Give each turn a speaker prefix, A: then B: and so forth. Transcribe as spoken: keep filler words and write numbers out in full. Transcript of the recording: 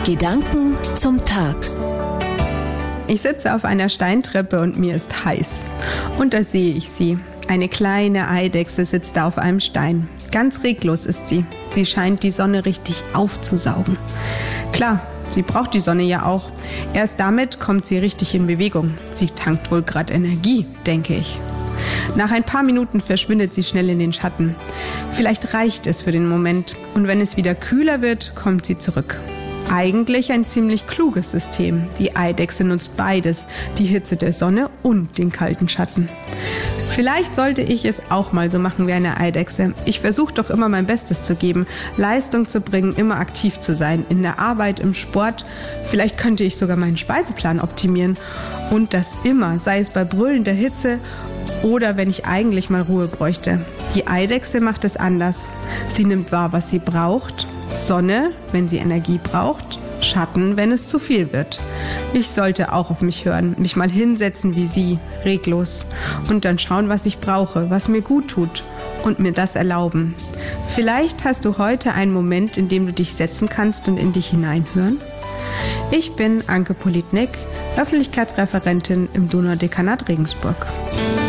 A: Gedanken zum Tag.
B: Ich sitze auf einer Steintreppe und mir ist heiß. Und da sehe ich sie. Eine kleine Eidechse sitzt da auf einem Stein. Ganz reglos ist sie. Sie scheint die Sonne richtig aufzusaugen. Klar, sie braucht die Sonne ja auch. Erst damit kommt sie richtig in Bewegung. Sie tankt wohl gerade Energie, denke ich. Nach ein paar Minuten verschwindet sie schnell in den Schatten. Vielleicht reicht es für den Moment. Und wenn es wieder kühler wird, kommt sie zurück. Eigentlich ein ziemlich kluges System. Die Eidechse nutzt beides, die Hitze der Sonne und den kalten Schatten. Vielleicht sollte ich es auch mal so machen wie eine Eidechse. Ich versuche doch immer mein Bestes zu geben, Leistung zu bringen, immer aktiv zu sein, in der Arbeit, im Sport. Vielleicht könnte ich sogar meinen Speiseplan optimieren. Und das immer, sei es bei brüllender Hitze oder wenn ich eigentlich mal Ruhe bräuchte. Die Eidechse macht es anders. Sie nimmt wahr, was sie braucht. Sonne, wenn sie Energie braucht. Schatten, wenn es zu viel wird. Ich sollte auch auf mich hören, mich mal hinsetzen wie sie, reglos. Und dann schauen, was ich brauche, was mir gut tut und mir das erlauben. Vielleicht hast du heute einen Moment, in dem du dich setzen kannst und in dich hineinhören. Ich bin Anke Politnik, Öffentlichkeitsreferentin im Donaudekanat Regensburg.